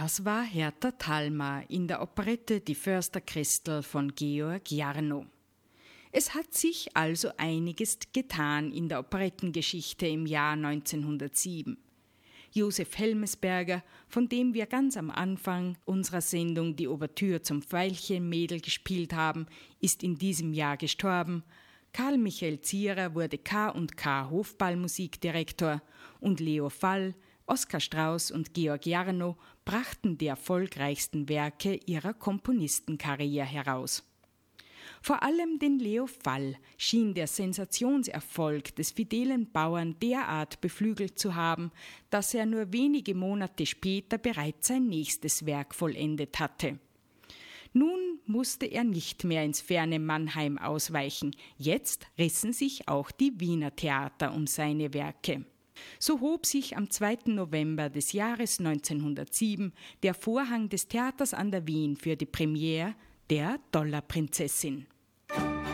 Das war Hertha Thalma in der Operette Die Förster-Christel von Georg Jarno. Es hat sich also einiges getan in der Operettengeschichte im Jahr 1907. Josef Helmesberger, von dem wir ganz am Anfang unserer Sendung die Ouvertüre zum Veilchenmädel gespielt haben, ist in diesem Jahr gestorben. Karl Michael Zierer wurde K&K Hofballmusikdirektor und Leo Fall, Oskar Strauß und Georg Jarno brachten die erfolgreichsten Werke ihrer Komponistenkarriere heraus. Vor allem den Leo Fall schien der Sensationserfolg des fidelen Bauern derart beflügelt zu haben, dass er nur wenige Monate später bereits sein nächstes Werk vollendet hatte. Nun musste er nicht mehr ins ferne Mannheim ausweichen, jetzt rissen sich auch die Wiener Theater um seine Werke. So hob sich am 2. November des Jahres 1907 der Vorhang des Theaters an der Wien für die Premiere der Dollarprinzessin.